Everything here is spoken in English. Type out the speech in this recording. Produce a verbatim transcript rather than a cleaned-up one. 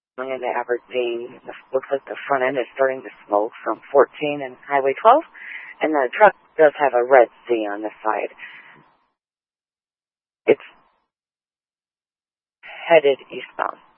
And the Aberdeen, looks like the front end is starting to smoke from fourteen and Highway twelve. And the truck does have a red C on the side. It's headed eastbound.